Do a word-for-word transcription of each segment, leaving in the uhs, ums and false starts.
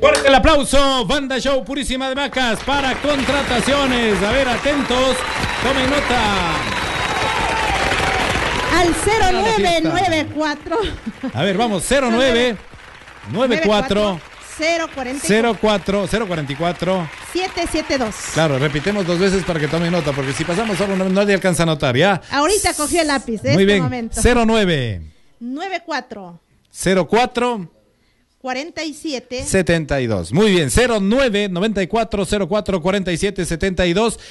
Fuerte el aplauso, Banda Show Purísima de Macas para contrataciones. A ver, atentos, tomen nota. Al cero nueve nueve cuatro. A ver, vamos, cero nueve nueve cuatro cero cuatro cero cuatro cuatro siete siete dos. Claro, repitemos dos veces para que tomen nota, porque si pasamos solo no, nadie alcanza a notar, ¿ya? Ahorita cogió el lápiz, de Muy este bien, momento. cero nueve nueve cuatro cero cuatro cuarenta y siete setenta y dos. Muy bien, cero nueve noventa y cuatro cero cuatro cuarenta y siete setenta y dos,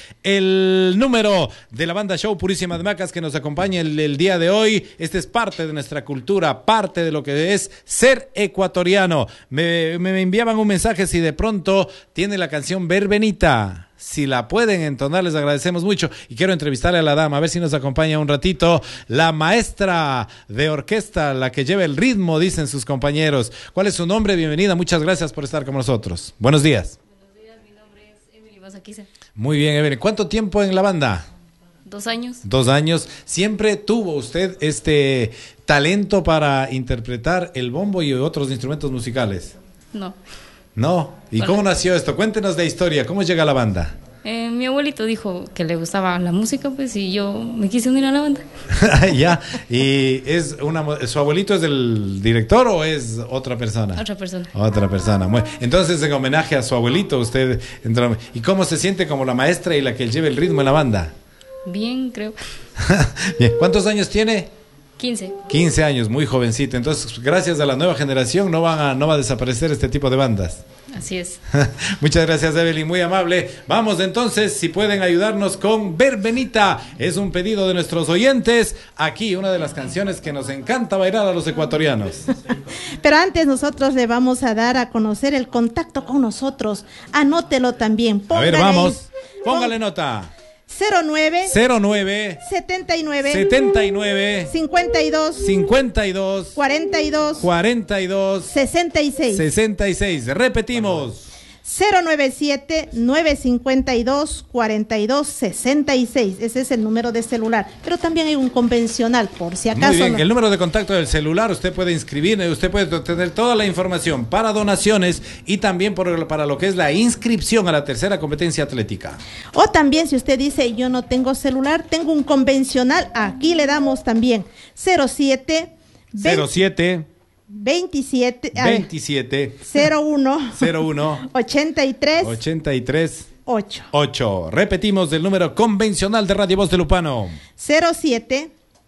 el número de la Banda Show Purísima de Macas que nos acompaña el, el día de hoy. Este es parte de nuestra cultura, parte de lo que es ser ecuatoriano. Me, me enviaban un mensaje si de pronto tiene la canción Verbenita. Si la pueden entonar, les agradecemos mucho. Y quiero entrevistarle a la dama, a ver si nos acompaña un ratito. La maestra de orquesta, la que lleva el ritmo, dicen sus compañeros. ¿Cuál es su nombre? Bienvenida, muchas gracias por estar con nosotros. Buenos días. Buenos días, mi nombre es Emily Basaquiza. Muy bien, Evelyn. ¿Cuánto tiempo en la banda? Dos años. Dos años. ¿Siempre tuvo usted este talento para interpretar el bombo y otros instrumentos musicales? No. No. ¿Y Bueno. cómo nació esto? Cuéntenos la historia. ¿Cómo llega a la banda? Eh, mi abuelito dijo que le gustaba la música, pues, y yo me quise unir a la banda. Ya. ¿Y es una, su abuelito es el director o es otra persona? Otra persona. Otra persona. Muy- Entonces, en homenaje a su abuelito, usted entró. ¿Y cómo se siente como la maestra y la que lleva el ritmo en la banda? Bien, creo. Bien. ¿Cuántos años tiene? quince. quince años, muy jovencita. Entonces, gracias a la nueva generación no van a, no va a desaparecer este tipo de bandas. Así es. Muchas gracias, Evelyn, muy amable. Vamos entonces, si pueden ayudarnos con Verbenita. Es un pedido de nuestros oyentes. Aquí una de las canciones que nos encanta bailar a los ecuatorianos. Pero antes nosotros le vamos a dar a conocer el contacto con nosotros. Anótelo también. A ver, Póngale vamos. ahí. Póngale nota. cero nueve cero nueve setenta y nueve setenta y nueve cincuenta y dos cincuenta y dos cuarenta y dos cuarenta y dos sesenta y seis. sesenta y seis. Repetimos. cero nueve siete nueve cinco dos cuarenta y dos sesenta y seis. Ese es el número de celular. Pero también hay un convencional, por si acaso. Muy bien, no. el número de contacto del celular, usted puede inscribir, usted puede tener toda la información para donaciones y también por, para lo que es la inscripción a la tercera competencia atlética. O también si usted dice yo no tengo celular, tengo un convencional, aquí le damos también cero siete cero siete veintisiete ay, veintisiete cero uno cero uno ochenta y tres ochenta y tres ocho. ocho. Repetimos el número convencional de Radio Voz de Lupano. cero siete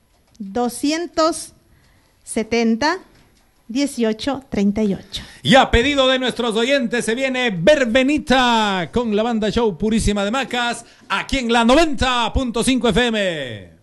doscientos setenta dieciocho treinta y ocho. Y a pedido de nuestros oyentes se viene Verbenita con la Banda Show Purísima de Macas aquí en la noventa punto cinco F M.